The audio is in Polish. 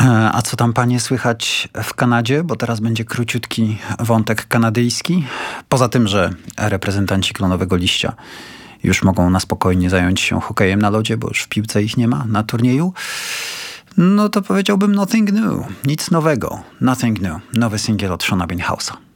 A co tam, panie, słychać w Kanadzie? Bo teraz będzie króciutki wątek kanadyjski. Poza tym, że reprezentanci Klonowego Liścia już mogą na spokojnie zająć się hokejem na lodzie, bo już w piłce ich nie ma na turnieju. No to powiedziałbym nothing new. Nic nowego. Nothing new. Nowy singiel od Shona Binhouse'a.